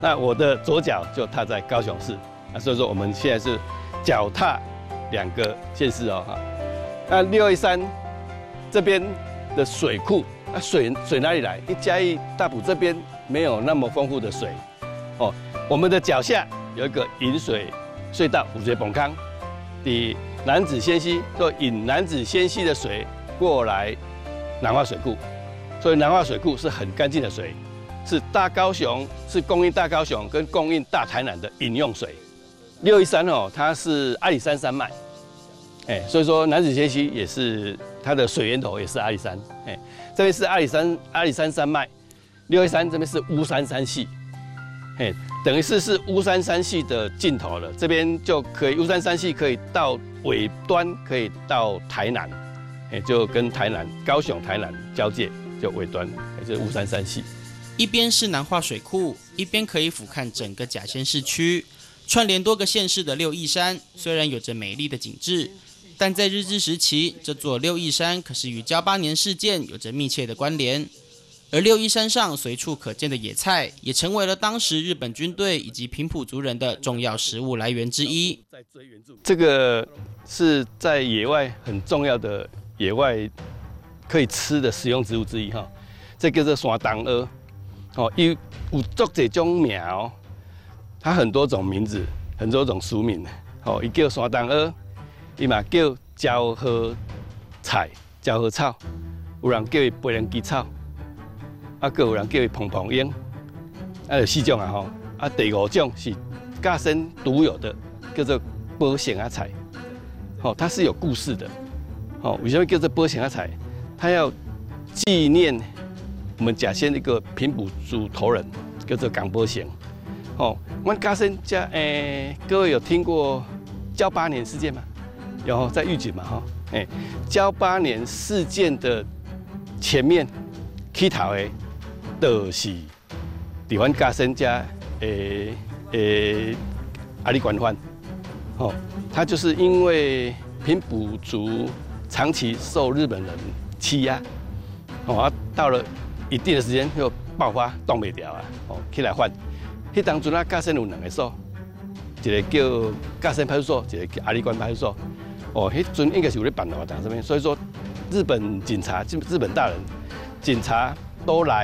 那我的左脚就踏在高雄市，所以说我们现在是脚踏2个县市哦哈。那613这边的水库，那水哪里来？因为嘉义大埔这边没有那么丰富的水哦。我们的脚下有一个引水隧道，五节崩坑，抵楠梓仙溪，就引楠梓仙溪的水过来南化水库，所以南化水库是很干净的水，是大高雄，是供应大高雄跟供应大台南的饮用水。613哦，它是阿里山山脉。所以说楠梓仙溪也是它的水源头，也是阿里山。这边是阿里山山脉，613这边是乌山山系，等于是乌山山系的尽头了。这边就可以乌山山系可以到尾端，可以到台南，就跟高雄台南交界，就尾端，就是乌山山系。 一边是南化水库，一边可以俯瞰整个甲仙市区，串联多个县市的6义山，虽然有着美丽的景致。但在日治时期，这座6义山可是与交8年事件有着密切的关联，而6义山上随处可见的野菜，也成为了当时日本军队以及平埔族人的重要食物来源之一。 这个是在野外很重要的野外可以吃的食用植物之一哈，这叫做山东阿哦，有足这种苗，它很多种名字，很多种俗名哦，伊叫山东阿。伊嘛叫椒禾菜、椒禾草，有人叫伊白莲枝草，阁有人叫伊蓬蓬樱，就4种啊吼。第5种是甲仙独有的，叫做保仙仔菜。它是有故事的。为什么叫做保仙仔菜？它要纪念我们甲仙一个平埔族头人，叫做港保仙。阮甲仙各位有听过交8年事件吗？有在预警嘛哈，交8年事件的前面起头的，就是伫阮嘉仙家阿里关番，他就是因为平埔族长期受日本人欺压，到了一定的时间又爆发挡袂掉啊，起来反。迄当阵嘉仙有2个所，一个叫嘉仙派出所，一个叫阿里关派出所。迄阵应该是有咧办活动这边，所以说日本警察、日本大人、警察都来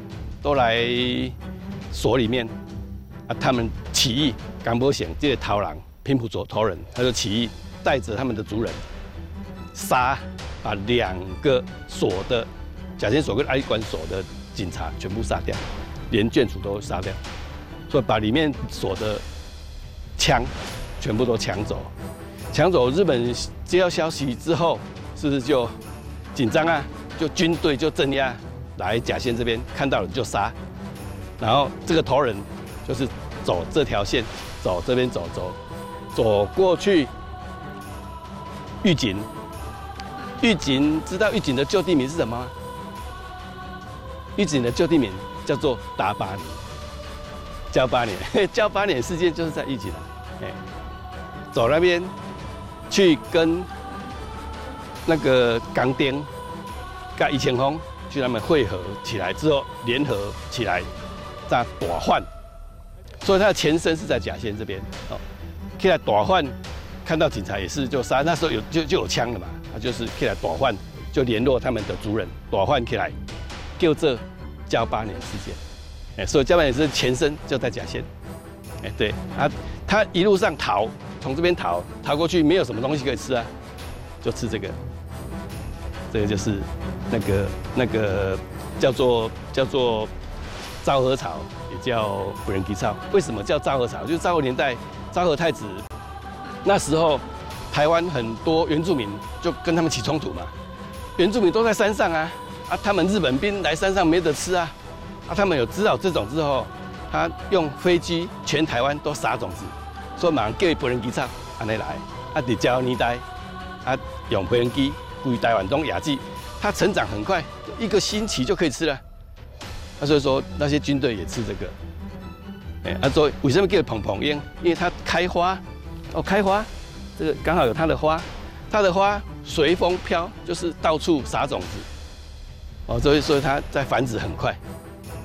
所里面他们起义，港保县这个头人平埔族头人，他就起义，带着他们的族人把2个所的甲仙所跟阿里关所的警察全部杀掉，连眷属都杀掉，所以把里面所的枪全部都抢走。抢走日本接到消息之后，是不是就紧张啊？就军队就镇压，来甲仙这边看到人就杀，然后这个头人就是走这条线，走这边走过去玉井。玉井知道玉井的旧地名是什么吗？玉井的旧地名叫做打8年，交8年，交8年事件就是在玉井走那边。去跟那个港丁、跟余清风去他们会合起来之后，联合起来在大换，所以它的前身是在甲仙这边起来大换，看到警察也是就杀，那时候就有枪了嘛，他就是起来大换，就联络他们的族人大换起来，叫这交8年事件，所以交8年是前身就在甲仙，对他一路上逃。从这边逃过去，没有什么东西可以吃啊，就吃这个。这个就是那个叫做昭和草，也叫白莲枝草。为什么叫昭和草？就是昭和年代，昭和太子那时候，台湾很多原住民就跟他们起冲突嘛。原住民都在山上啊，他们日本兵来山上没得吃啊，他们有知道这种之后，他用飞机全台湾都撒种子。所以马上叫伊白莲枝草，安尼来，伫交年代，用白莲枝，规台湾都野季，它成长很快，1个星期就可以吃了。所以说那些军队也吃这个。所以为什么叫蓬蓬樱？因为它开花，开花，这个刚好有它的花，它的花随风飘，就是到处撒种子。所以它在繁殖很快。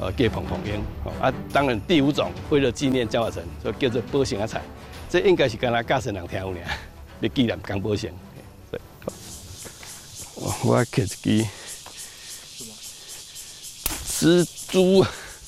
叫蓬蓬樱。当然第5种为了纪念江华城，所以叫做宝城仔菜。这应该是干那驾驶人听有尔，要纪念江宝城。我摕一支蜘蛛。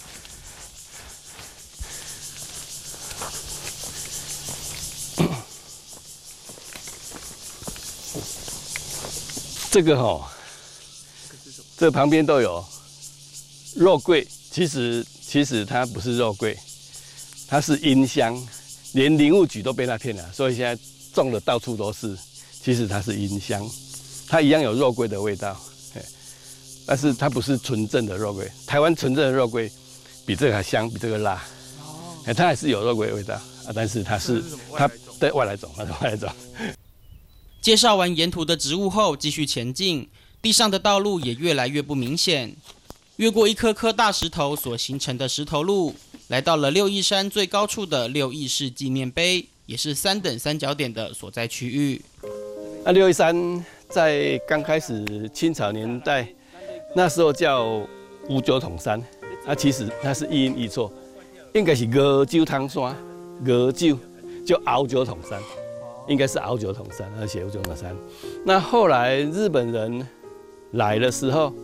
这个这旁边都有肉桂，其实它不是肉桂，它是樱香，连林务局都被它骗了，所以现在种的到处都是。其实它是樱香，它一样有肉桂的味道，但是它不是纯正的肉桂。台湾纯正的肉桂比这个还香，比这个辣。它还是有肉桂的味道但是它对外来种，它是外来种。 介绍完沿途的植物后，继续前进，地上的道路也越来越不明显。越过一颗颗大石头所形成的石头路，来到了六义山最高处的六义士纪念碑，也是3等三角点的所在区域。 六义山在刚开始清朝年代，那时候叫五九统山，其实它是一音一错，应该是五九统山，五九就鳌九统山。应该是鳌九统山，写鳌九统山。那后来日本人来的时候，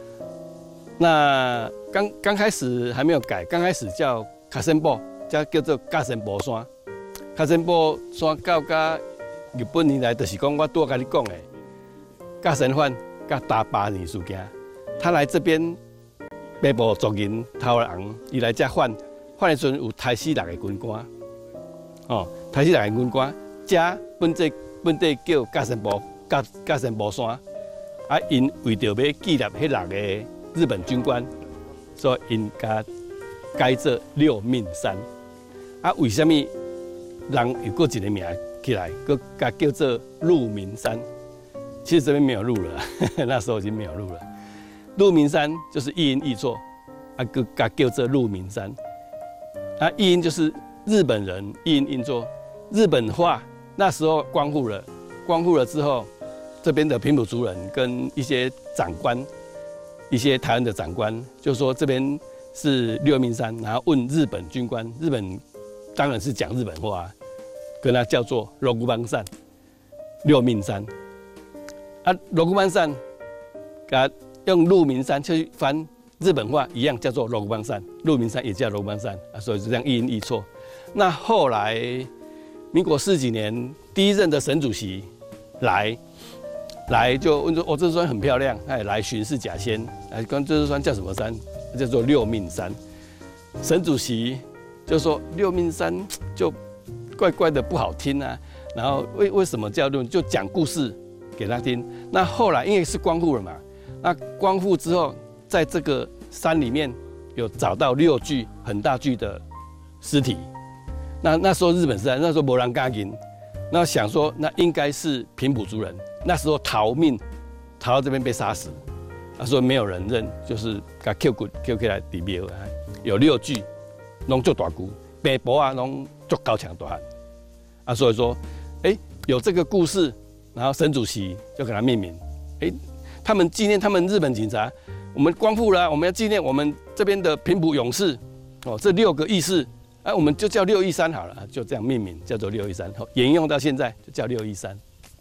那刚开始还没有改，刚开始叫卡森堡，叫做加森堡山。卡森堡山到日本以来，就是讲我多跟你讲的，加森藩甲大巴尼事件，他来这边北部族人头人，伊来这换的时阵有台西6个军官，台西6个军官。这本地叫加森堡山，因为着要纪念迄6个日本军官，所以因改做六命山。为什么人有过一个名起来，佮叫做鹿鸣山？其实这边没有鹿了，那时候已经没有鹿了。鹿鸣山就是一音一错，佮叫做鹿鸣山。一音就是日本人一音一错，日本话。那时候光复了之后，这边的平埔族人跟一些长官，一些台湾的长官，就说这边是六命山，然后问日本军官，日本当然是讲日本话，跟他叫做罗古邦山，六命山。罗古邦山，给他用鹿鸣山去翻日本话，一样叫做罗古邦山，鹿鸣山也叫罗古邦山所以就这样一音一错。那后来。民国40几年，第1任的省主席来就问说：“这座山很漂亮。”来巡视甲仙，关这座山叫什么山？叫做六命山。省主席就说：“六命山就怪怪的，不好听啊。”然后为什么叫六？就讲故事给他听。那后来因为是光复了嘛，那光复之后，在这个山里面有找到6具很大具的尸体。那时候日本时代，那时候没人敢认，那想说那应该是平埔族人，那时候逃到这边被杀死，所以没有人认，就是把扣骨扣起来地庙，有6具，拢做大骨，背部拢做高强大汉，所以说，有这个故事，然后省主席就给他命名，他们纪念他们日本警察，我们光复了，我们要纪念我们这边的平埔勇士，这6个义士。我们就叫六义山好了，就这样命名，叫做六义山，沿用到现在就叫六义山。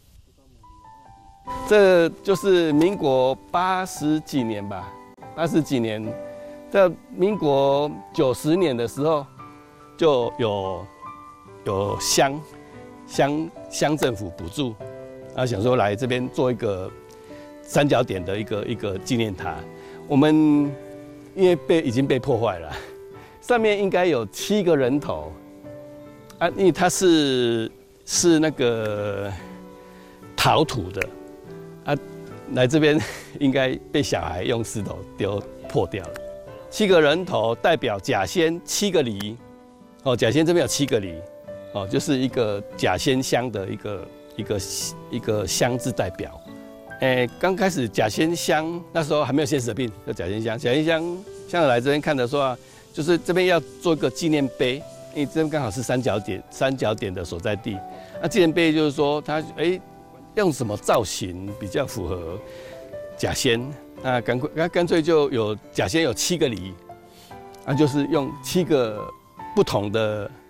这就是民国80几年吧，80几年，在民国90年的时候，就有乡政府补助，想说来这边做一个三角点的一个纪念塔。我们因为已经被破坏了。上面应该有7个人头，因为它是那个陶土的，来这边应该被小孩用石头丢破掉了。7个人头代表甲仙7个梨，甲仙这边有7个梨，就是一个甲仙乡的一个乡字代表。刚开始甲仙乡那时候还没有现实病，叫甲仙乡。甲仙乡来这边看的说就是这边要做一个纪念碑，因为这边刚好是三角点的所在地。纪念碑就是说它用什么造型比较符合甲仙？干脆就有甲仙有7个梨， 就是用7个不同的